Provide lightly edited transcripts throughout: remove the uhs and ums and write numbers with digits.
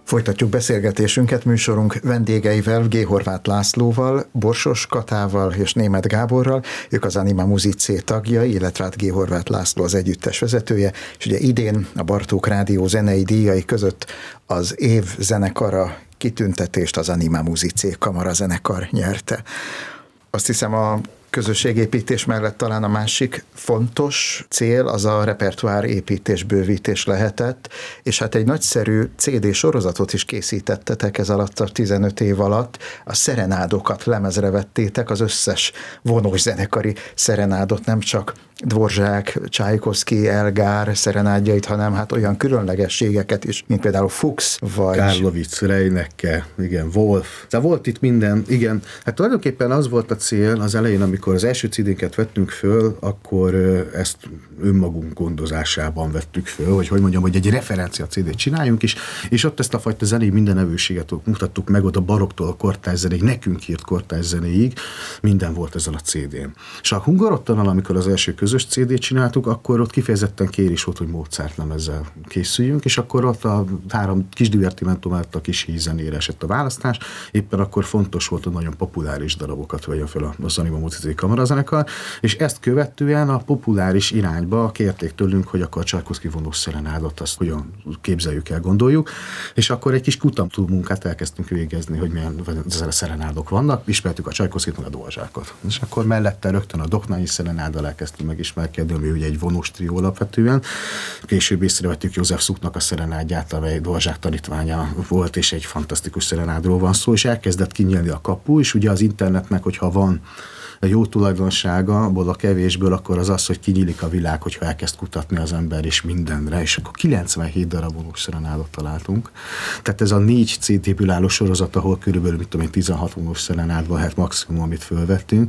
Folytatjuk beszélgetésünket műsorunk vendégeivel, G. Horváth Lászlóval, Borsos Katával és Németh Gáborral. Ők az Anima Musicae tagjai, illetve hát G. Horváth László az együttes vezetője, és ugye idén a Bartók Rádió zenei díjai között az év zenekara kitüntetést az Anima Musicae kamarazenekar nyerte. Azt hiszem, a közösségépítés mellett talán a másik fontos cél az a repertoár építés, bővítés lehetett, és hát egy nagyszerű CD sorozatot is készítettetek ez alatt a 15 év alatt. A szerenádokat lemezre vettétek, az összes vonós zenekari szerenádot, nem csak Dvorzsák, Csajkovszky, Elgár szerenádjait, hanem hát olyan különlegességeket is, mint például Fuchs, vagy Karlovic, Reinecke, igen, Wolf. Tehát volt itt minden, igen. Hát tulajdonképpen az volt a cél az elején, amikor az első CD-nket vettünk föl, akkor ezt önmagunk gondozásában vettük föl, hogy egy referencia CD-t csináljunk is, és ott ezt a fajta zenei mindenevőséget mutattuk meg, ott a baroktól a kortárs zenéig, nekünk írt kortárs zenéig, minden volt ezen a CD-n. És a Hungarottannal, amikor az első közös CD-t csináltuk, akkor ott kifejezetten kérés volt, hogy Mozart lemezzel készüljünk, és akkor ott a 3 kis divertimentum által a kis hízenére esett a választás, éppen akkor fontos volt, hogy nagyon populáris darabokat vegyen fel az Anima Musicae kamarazenekar, és ezt követően a populáris irányba kérték tőlünk, hogy akkor a Csajkovszky vonós szerenádot azt hogyan képzeljük el, gondoljuk, és akkor egy kis kutató munkát elkezdtünk végezni, hogy milyen ezzel a szerenádok vannak, ismertük a Csajkovszkyt, meg a Dvorzsákot. És akkor mellette rögtön a Doknányi szerenáddal elkezdtünk megismerkedni, ami ugye egy vonós trió alapvetően. Később észrevettük József Szuchnak a szerenádját, amely Dvorzsák tanítványa volt, és egy fantasztikus szerenádról van szó, és elkezdett kinyílni a kapu, és ugye az internetnek, hogyha van egy jó tulajdonsága, abból a kevésből, akkor az, hogy kinyílik a világ, hogyha elkezd kutatni az ember és mindenre, és akkor 97 darab vonós szerenádot találtunk. Tehát ez a 4 CD-ből álló sorozat, ahol körülbelül 16 vonós szerenád van, hát maximum, amit fölvettünk,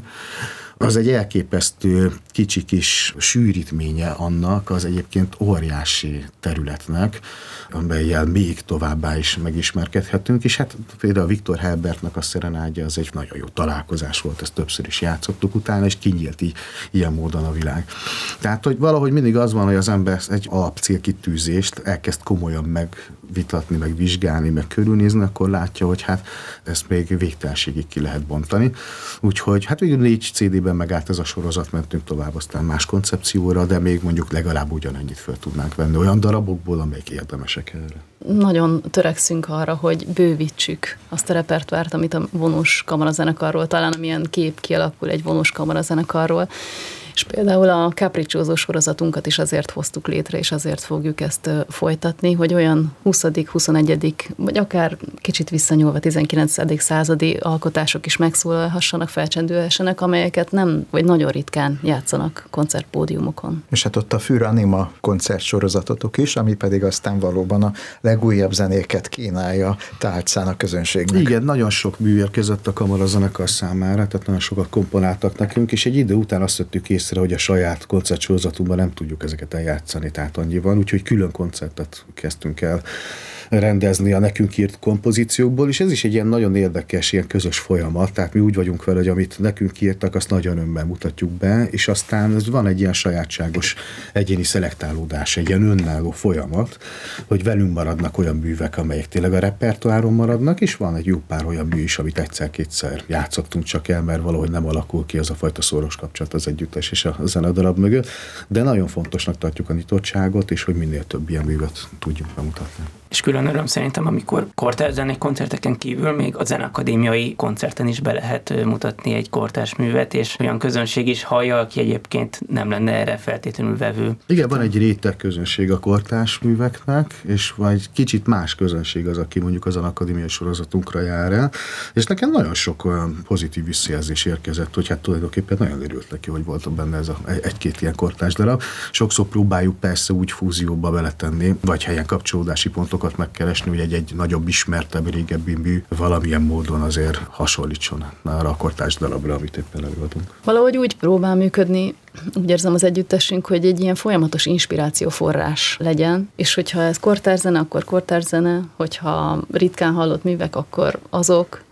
az egy elképesztő kicsi kis sűrítménye annak az egyébként óriási területnek, amellyel még továbbá is megismerkedhetünk, és hát például a Viktor Herbertnek a szerenádja az egy nagyon jó találkozás volt, ezt többször is játszottuk utána, és kinyílt ilyen módon a világ. Tehát, hogy valahogy mindig az van, hogy az ember egy alapcélkitűzést elkezd komolyan megvitatni, meg vizsgálni, meg körülnézni, akkor látja, hogy hát ezt még végtelenségig ki lehet bontani. Úgyhogy hát végül 4 CD-ben megállt ez a sorozat, mentünk tovább aztán más koncepcióra, de még mondjuk legalább ugyanennyit föl tudnánk venni olyan darabokból, amelyek érdemesek erre. Nagyon törekszünk arra, hogy bővítsük azt a repertoárt, amit a vonós kamarazenekarról, talán amilyen kép kialakul egy vonós kamarazenekarról. És például a Capriccioso sorozatunkat is azért hoztuk létre, és azért fogjuk ezt folytatni, hogy olyan 20., 21., vagy akár kicsit visszanyúlva 19. századi alkotások is megszólalhassanak, felcsendülhessenek, amelyeket nem, vagy nagyon ritkán játszanak koncertpódiumokon. És hát ott a Für Anima koncertsorozatotok is, ami pedig aztán valóban a legújabb zenéket kínálja tálcán a közönségnek. Igen, nagyon sok mű érkezett a kamarazenekar számára, tehát nagyon sokat komponáltak nekünk, és egy idő után azt vettük észre, hogy a saját koncertsorozatunkban nem tudjuk ezeket eljátszani, tehát annyi van, úgyhogy külön koncertet kezdtünk el rendezni a nekünk írt kompozíciókból, és ez is egy ilyen nagyon érdekes, ilyen közös folyamat, tehát mi úgy vagyunk vele, hogy amit nekünk írtak, azt nagy örömmel mutatjuk be, és aztán van egy ilyen sajátságos egyéni szelektálódás, egy ilyen önálló folyamat, hogy velünk maradnak olyan művek, amelyek tényleg a repertoáron maradnak, és van egy jó pár olyan mű is, amit egyszer-kétszer játszottunk csak el, mert valahogy nem alakul ki az a fajta szoros kapcsolat az együttes és a zenedarab mögött, de nagyon fontosnak tartjuk a nyitottságot, és hogy minél több ilyen művet tudjunk bemutatni. És külön öröm szerintem, amikor kortárs zenei koncerteken kívül még a zeneakadémiai koncerten is be lehet mutatni egy kortárs művet, és olyan közönség is hallja, aki egyébként nem lenne erre feltétlenül vevő. Igen, van egy réteg közönség a kortárs műveknek, és vagy kicsit más közönség az, aki mondjuk a zeneakadémiai sorozatunkra jár el, és nekem nagyon sok olyan pozitív visszajelzés érkezett, hogy hát tulajdonképpen nagyon örült neki, hogy voltam benne ez egy-két ilyen kortárs darab. Sokszor próbáljuk persze úgy fúzióba beletenni, vagy helyen kapcsolódási pontokat megkeresni, hogy egy nagyobb, ismertebb, régebbi mű valamilyen módon azért hasonlítson arra a kortárs darabra, amit éppen előadunk. Valahogy úgy próbál működni, úgy érzem az együttesünk, hogy egy ilyen folyamatos inspirációforrás legyen, és hogyha ez kortárs zene, akkor kortárs zene, hogyha ritkán hallott művek, akkor azok,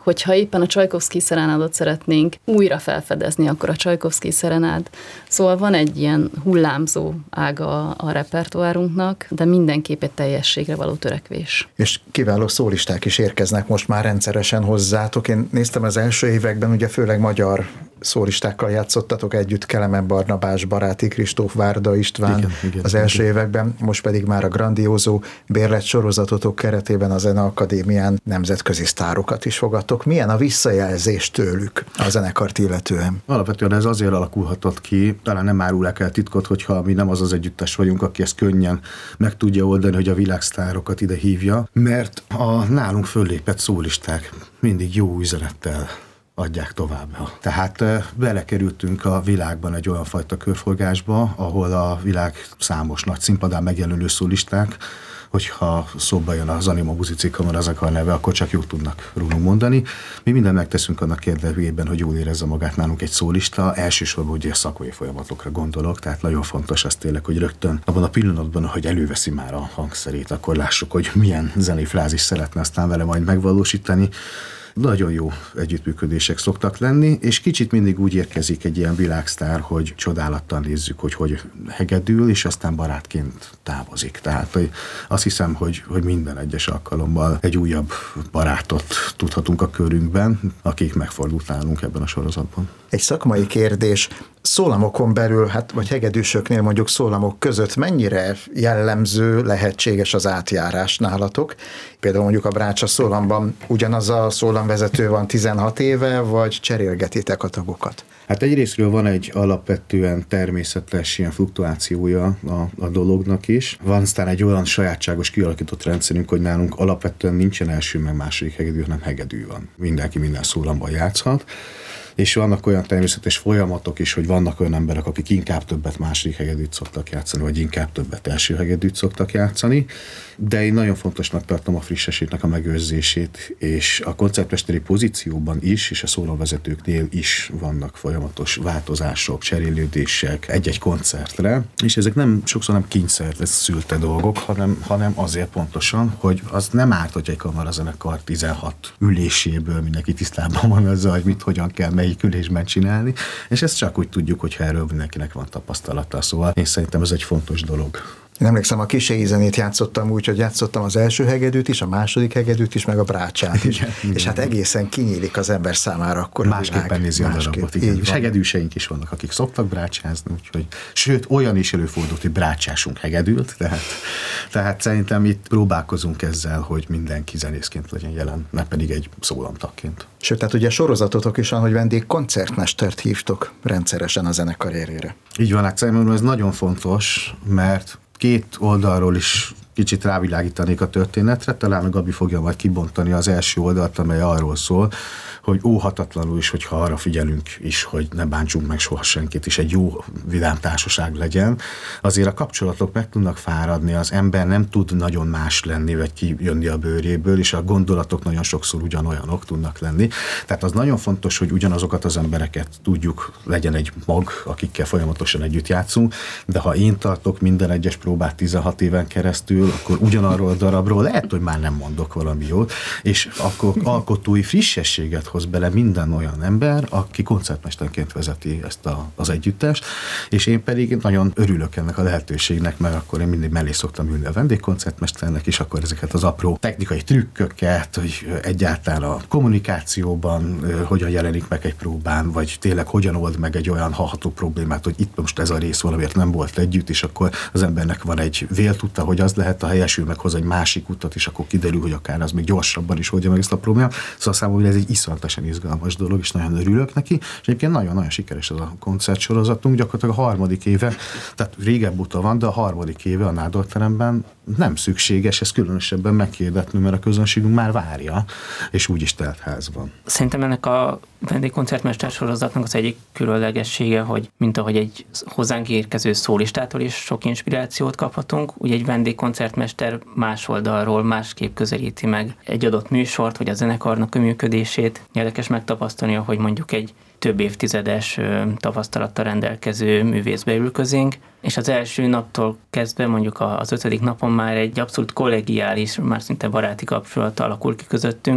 hogyha éppen a Csajkovszky szerenádot szeretnénk újra felfedezni, akkor a Csajkovszky szerenád. Szóval van egy ilyen hullámzó ága a repertoárunknak, de mindenképp egy teljességre való törekvés. És kiváló szólisták is érkeznek most már rendszeresen hozzátok. Én néztem az első években, ugye főleg magyar szólistákkal játszottatok együtt, Kelemen Barnabás, Baráti Kristóf, Várda István az első években, most pedig már a grandiózó bérlet sorozatotok keretében a Zeneakadémián nemzetközi sztárokat is fogadtok. Milyen a visszajelzés tőlük a zenekart illetően? Alapvetően ez azért alakulhatott ki, talán nem árul el titkot, hogyha mi nem az együttes vagyunk, aki ezt könnyen meg tudja oldani, hogy a világsztárokat ide hívja, mert a nálunk föllépett szólisták mindig jó üzenettel adják tovább. Tehát belekerültünk a világban egy olyan fajta körforgásba, ahol a világ számos nagy színpadán megjelenő szólisták, hogyha szóba jön az Anima Muzicikkamara zenekar neve, akkor csak jót tudnak rólunk mondani. Mi mindent megteszünk annak érdekében, hogy jól érezze magát nálunk egy szólista. Elsősorban ugye a szakmai folyamatokra gondolok, tehát nagyon fontos az tényleg, hogy rögtön abban a pillanatban, hogy előveszi már a hangszerét, akkor lássuk, hogy milyen zenei frázis szeretne aztán vele majd megvalósítani. Nagyon jó együttműködések szoktak lenni, és kicsit mindig úgy érkezik egy ilyen világsztár, hogy csodálattal nézzük, hogy hegedül, és aztán barátként távozik. Tehát hogy azt hiszem, hogy minden egyes alkalommal egy újabb barátot tudhatunk a körünkben, akik megfordult nálunk ebben a sorozatban. Egy szakmai kérdés, szólamokon belül, vagy hegedűsöknél mondjuk szólamok között mennyire jellemző, lehetséges az átjárás nálatok? Például mondjuk a Brácsa szólamban ugyanaz a szólamvezető van 16 éve, vagy cserélgetitek a tagokat? Hát egyrészről van egy alapvetően természetes ilyen fluktuációja a dolognak is. Van aztán egy olyan sajátságos kialakított rendszerünk, hogy nálunk alapvetően nincsen első meg második hegedű, hanem hegedű van. Mindenki minden szólamban játszhat. És vannak olyan természetes folyamatok is, hogy vannak olyan emberek, akik inkább többet második hegedűt szoktak játszani, vagy inkább többet első hegedűt szoktak játszani, de én nagyon fontosnak tartom a frissességnek a megőrzését, és a koncertmesteri pozícióban is, és a szólamvezetőknél is vannak folyamatos változások, cserélődések egy-egy koncertre, és ezek sokszor nem kényszerre szülte dolgok, hanem azért pontosan, hogy az nem árt, hogy egy kamarazenekar 16 üléséből mindenki tisztában van azzal, hogy mit, hogyan kell melyik ülésben csinálni, és ezt csak úgy tudjuk, hogyha erről mindenkinek van tapasztalata, szóval én szerintem ez egy fontos dolog. Én emlékszem, a kísérleti zenét játszottam úgy, hogy játszottam az első hegedűt is, a második hegedűt is, meg a brácsát is. Igen, és hát egészen kinyílik az ember számára akkor másképpen nézi a darabot. És hegedűseink is vannak, akik szoktak brácsázni, úgyhogy, sőt, olyan is előfordult, hogy brácsásunk hegedült, tehát szerintem itt próbálkozunk ezzel, hogy mindenki zenészként legyen jelen, ne pedig egy szólamtagként. Sőt, tehát ugye sorozatotok is van, hogy vendégkoncertmestert hívtok rendszeresen a zenekar élére. Így van, hát szerintem ez nagyon fontos, mert két oldalról is kicsit rávilágítanék a történetre, talán a Gabi fogja majd kibontani az első oldalt, amely arról szól, hogy óhatatlanul is, hogyha arra figyelünk is, hogy ne bántsunk meg soha senkit, és egy jó vidám társaság legyen. Azért a kapcsolatok meg tudnak fáradni, az ember nem tud nagyon más lenni, vagy kijönni a bőréből, és a gondolatok nagyon sokszor ugyanolyanok tudnak lenni. Tehát az nagyon fontos, hogy ugyanazokat az embereket tudjuk, legyen egy mag, akikkel folyamatosan együtt játszunk, de ha én tartok minden egyes próbát 16 éven keresztül, akkor ugyanarról a darabról lehet, hogy már nem mondok valami jót, és akkor alkotói frissességet hoz bele minden olyan ember, aki koncertmesterként vezeti ezt az együttest, és én pedig nagyon örülök ennek a lehetőségnek, mert akkor én mindig mellé szoktam ülni a vendégkoncertmesternek, és akkor ezeket az apró technikai trükköket, hogy egyáltalán a kommunikációban hogyan jelenik meg egy próbán, vagy tényleg hogyan old meg egy olyan hallható problémát, hogy itt most ez a rész valamiért nem volt együtt, és akkor az embernek van egy véltudta, hogy az lehet, a helyesül meghoz egy másik utat, és akkor kiderül, hogy akár az még gyorsabban is oldja meg ezt a problémát. Szóval számomra ez egy iszonyatosan izgalmas dolog, és nagyon örülök neki, és egyébként nagyon-nagyon sikeres ez a koncertsorozatunk, gyakorlatilag a harmadik éve, tehát régebb óta van, de a harmadik éve a Nádorteremben nem szükséges ezt különösebben meghirdetni, mert a közönségünk már várja, és úgyis telt ház van. Szerintem ennek a vendégkoncertmester sorozatnak az egyik különlegessége, hogy mint ahogy egy hozzánk érkező szólistától is sok inspirációt kaphatunk, ugye egy vendégkoncertmester más oldalról másképp közelíti meg egy adott műsort, vagy a zenekarnak a működését. Érdekes megtapasztalni, hogy mondjuk egy több évtizedes tapasztalattal rendelkező művész beül közénk, és az első naptól kezdve, mondjuk az 5. napon már egy abszolút kollegiális, már szinte baráti kapcsolat alakul ki közöttünk,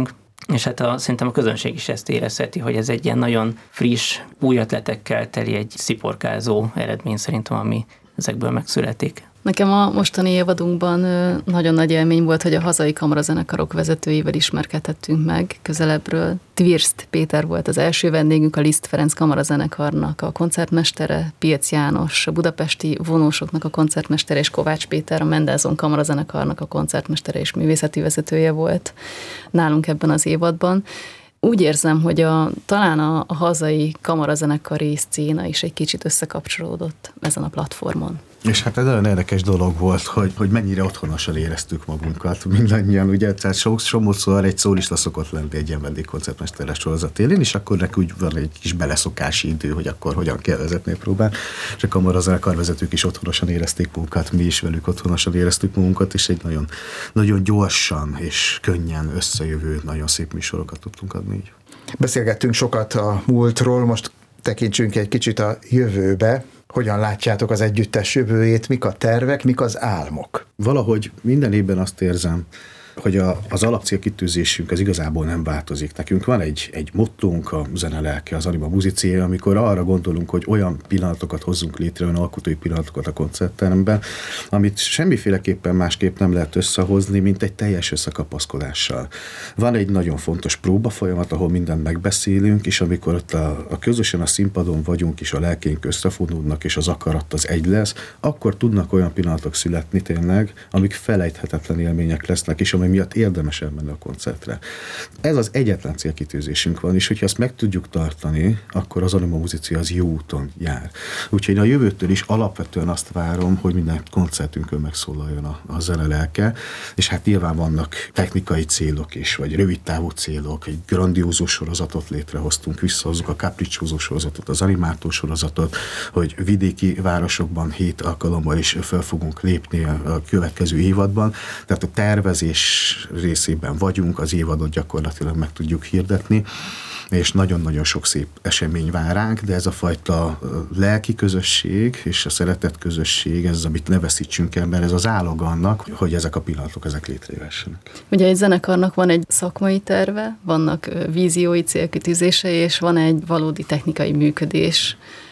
és hát szerintem a közönség is ezt érezheti, hogy ez egy ilyen nagyon friss, új ötletekkel teli egy sziporkázó eredmény szerintem, ami ezekből megszületik. Nekem a mostani évadunkban nagyon nagy élmény volt, hogy a hazai kamarazenekarok vezetőivel ismerkedhettünk meg közelebbről. Tvirst Péter volt az első vendégünk, a Liszt Ferenc kamarazenekarnak a koncertmestere, Piec János, a budapesti vonósoknak a koncertmestere, és Kovács Péter, a Mendelssohn kamarazenekarnak a koncertmestere és művészeti vezetője volt nálunk ebben az évadban. Úgy érzem, hogy talán a hazai kamarazenekari szcéna is egy kicsit összekapcsolódott ezen a platformon. És hát ez nagyon érdekes dolog volt, hogy mennyire otthonosan éreztük magunkat mindannyian, ugye, tehát somószor egy szólista szokott lenni egy ilyen vendégkoncertmesteres sorozat élén, és akkor neki úgy van egy kis beleszokási idő, hogy akkor hogyan kell vezetni a próbán, és a kamarazenekarvezetők is otthonosan érezték magunkat, mi is velük otthonosan éreztük magunkat, és egy nagyon, nagyon gyorsan és könnyen összejövő, nagyon szép műsorokat tudtunk adni így. Beszélgettünk sokat a múltról, most tekintsünk egy kicsit a jövőbe. Hogyan látjátok az együttes jövőjét, mik a tervek, mik az álmok? Valahogy minden évben azt érzem, hogy az alapcélkitűzésünk az igazából nem változik. Nekünk van egy mottónk, a zene lelke, az Anima Musicé, amikor arra gondolunk, hogy olyan pillanatokat hozzunk létre, olyan alkotói pillanatokat a koncertteremben, amit semmiféleképpen másképp nem lehet összehozni, mint egy teljes összekapaszkodással. Van egy nagyon fontos próbafolyamat, ahol mindent megbeszélünk, és amikor ott a közösen a színpadon vagyunk, és a lelkénk összefonódnak, és az akarat az egy lesz, akkor tudnak olyan pillanatok születni tényleg, amik felejthetetlen élmények lesznek, és miatt érdemes elmenni a koncertre. Ez az egyetlen célkitűzésünk van, és hogyha ezt meg tudjuk tartani, akkor az Anima Musicé az jó úton jár. Úgyhogy én a jövőtől is alapvetően azt várom, hogy minden koncertünkön megszólaljon a zene lelke, és hát nyilván vannak technikai célok is, vagy rövidtávú célok, egy grandiózus sorozatot létrehoztunk, visszahozzuk a Capriccioso sorozatot, az Animator sorozatot, hogy vidéki városokban 7 alkalommal is fel fogunk lépni a következő évadban, tehát a tervezés részében vagyunk, az évadot gyakorlatilag meg tudjuk hirdetni, és nagyon-nagyon sok szép esemény vár ránk, de ez a fajta lelki közösség és a szeretett közösség, ez az, amit ne veszítsünk el, mert ez az álog annak, hogy ezek a pillanatok ezek létrejövessenek. Ugye egy zenekarnak van egy szakmai terve, vannak víziói, célkitűzései, és van egy valódi technikai működés,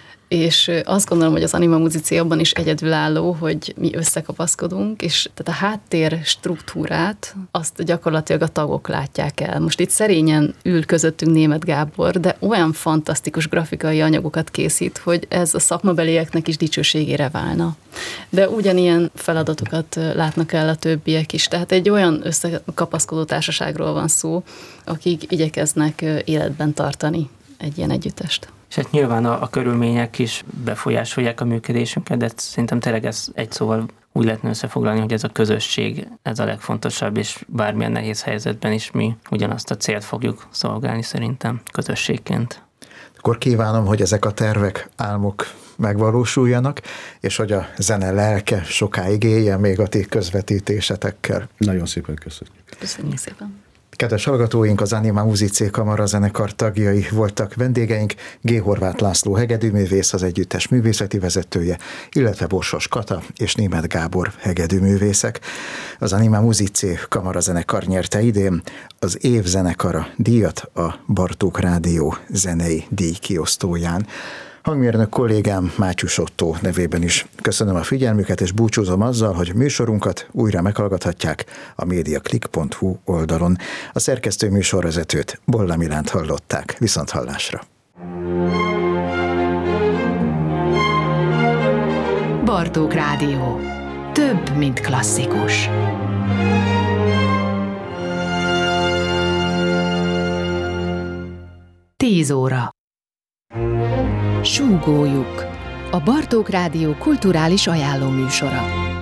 és azt gondolom, hogy az Anima Musicé abban is egyedülálló, hogy mi összekapaszkodunk, és tehát a háttér struktúrát azt gyakorlatilag a tagok látják el. Most itt szerényen ül közöttünk Németh Gábor, de olyan fantasztikus grafikai anyagokat készít, hogy ez a szakmabelieknek is dicsőségére válna. De ugyanilyen feladatokat látnak el a többiek is. Tehát egy olyan összekapaszkodó társaságról van szó, akik igyekeznek életben tartani egy ilyen együttest. És hát nyilván a körülmények is befolyásolják a működésünket, de szerintem tényleg ez egy szóval úgy lehetne összefoglalni, hogy ez a közösség, ez a legfontosabb, és bármilyen nehéz helyzetben is mi ugyanazt a célt fogjuk szolgálni szerintem közösségként. Akkor kívánom, hogy ezek a tervek, álmok megvalósuljanak, és hogy a zene lelke sokáig éljen még a ti közvetítésetekkel. Nagyon szépen köszönjük. Köszönjük szépen. Kedves hallgatóink, az Anima Musicé kamarazenekar tagjai voltak vendégeink, G. Horváth László hegedűművész, az együttes művészeti vezetője, illetve Borsos Kata és Németh Gábor hegedűművészek. Az Anima Musicé kamarazenekar nyerte idén az év zenekara díjat a Bartók Rádió zenei díjkiosztóján. Hangmérnök kollégám Mátyus Ottó nevében is köszönöm a figyelmüket, és búcsúzom azzal, hogy műsorunkat újra meghallgathatják a mediaclick.hu oldalon. A szerkesztő műsorvezetőt, Bolla Milánt hallották. Viszonthallásra. Bartók Rádió. Több, mint klasszikus. Tíz óra. Súgójuk. A Bartók Rádió kulturális ajánlóműsora.